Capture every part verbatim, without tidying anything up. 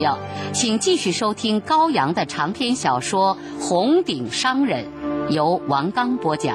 请继续收听高阳的长篇小说《红顶商人》，由王刚播讲。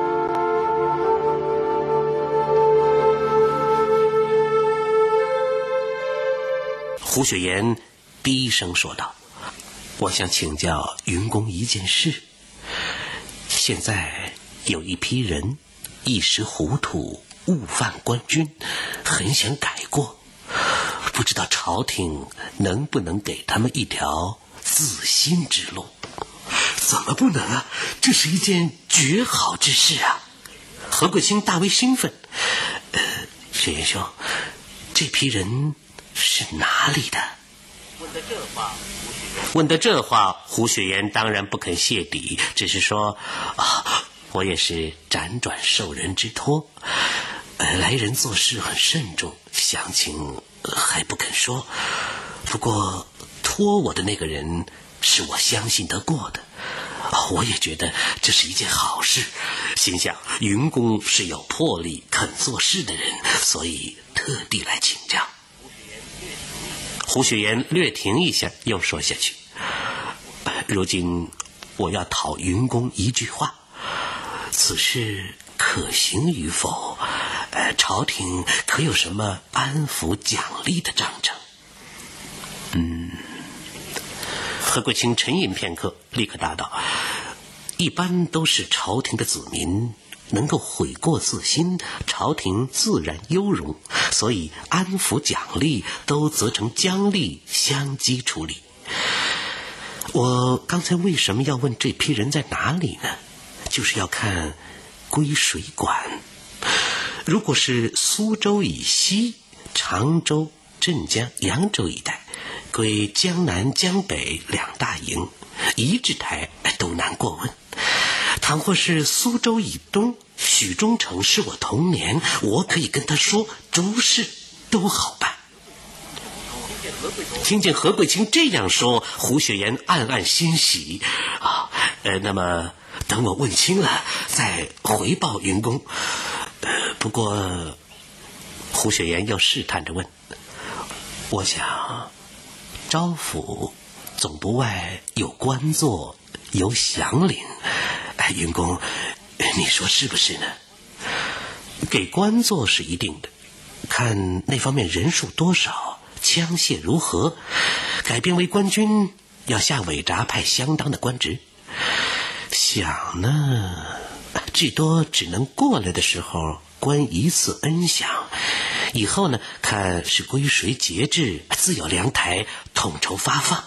胡雪岩低声说道：“我想请教云公一件事。现在有一批人一时糊涂，误犯官军，很想改过。不知道朝廷能不能给他们一条自新之路？”“怎么不能啊？这是一件绝好之事啊！”何贵卿大为兴奋。呃，雪岩兄，这批人是哪里的？问得这话，问得这话，胡雪岩当然不肯谢底，只是说：“啊，我也是辗转受人之托，呃，来人做事很慎重，详情还不肯说。不过托我的那个人是我相信得过的，我也觉得这是一件好事，心想云公是有魄力肯做事的人，所以特地来请教。”胡雪岩略停一下，又说下去：“如今我要讨云公一句话，此事可行与否？呃，朝廷可有什么安抚奖励的章程？”嗯，何贵卿沉吟片刻，立刻答道：“一般都是朝廷的子民能够悔过自新，朝廷自然优容，所以安抚奖励都责成姜吏相机处理。我刚才为什么要问这批人在哪里呢？就是要看归水管。如果是苏州以西，常州、镇江、扬州一带，归江南、江北两大营，一制台都难过问。倘或是苏州以东，许忠诚是我同年，我可以跟他说诸事都好办。”听见何贵卿这样说，胡雪岩暗暗欣喜啊。呃，那么等我问清了再回报云公。呃，不过胡雪岩又试探着问：“我想招府总不外有官做，有饷领，哎，云公，你说是不是呢？”“给官做是一定的，看那方面人数多少，枪械如何，改编为官军，要下尾闸派相当的官职。饷呢，至多只能过来的时候官一次恩饷，以后呢，看是归谁节制，自有粮台统筹发放。”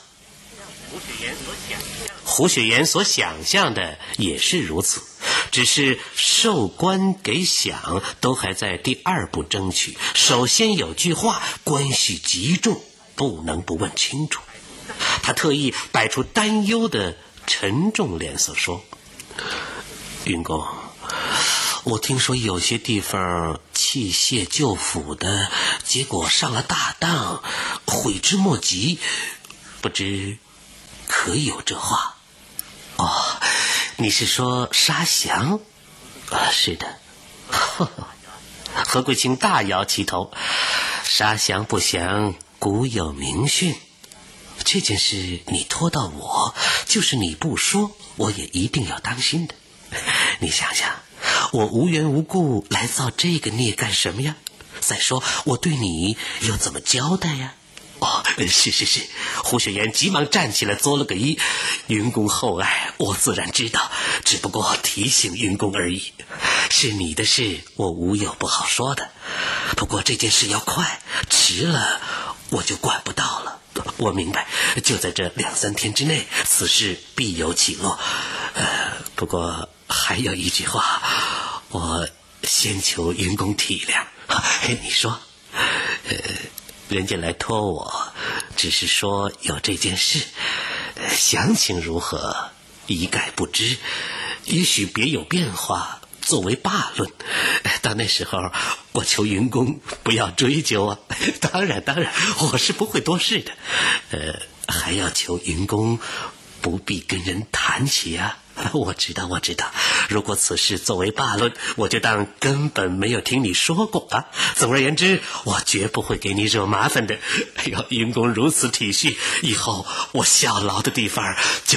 胡雪岩所想象的也是如此，只是授官给饷都还在第二步争取，首先有句话关系极重，不能不问清楚。他特意摆出担忧的沉重脸色说：“云公，我听说有些地方器械旧腐的，结果上了大当，悔之莫及，不知可有这话？”“哦，你是说杀降？”“啊，是的。”何贵卿大摇其头：“杀降不降，古有明训。这件事你托到我，就是你不说，我也一定要当心的。你想想，我无缘无故来造这个孽干什么呀？再说我对你又怎么交代呀？”“哦，是是是。”胡雪岩急忙站起来作了个揖：“云公厚爱，我自然知道，只不过提醒云公而已。是你的事，我无有不好说的。不过这件事要快，迟了我就管不到了。我明白，就在这两三天之内，此事必有起落。呃，不过还有一句话，我先求云公体谅。你说，呃。人家来托我，只是说有这件事，详情如何一概不知，也许别有变化，作为罢论。到那时候我求云公不要追究啊。当然当然，我是不会多事的。呃，还要求云公不必跟人谈起啊。 我知道，我知道。如果此事作为罢论，我就当根本没有听你说过啊。总而言之，我绝不会给你惹麻烦的。哎呦，云公如此体恤，以后我效劳的地方就